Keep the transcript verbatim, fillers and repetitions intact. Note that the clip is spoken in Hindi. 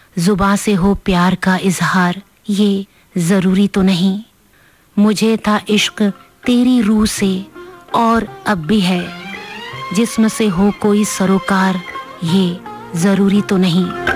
जुबां से हो प्यार का इजहार ये जरूरी तो नहीं। मुझे था इश्क तेरी रूह से और अब भी है, जिस्म से हो कोई सरोकार ये जरूरी तो नहीं।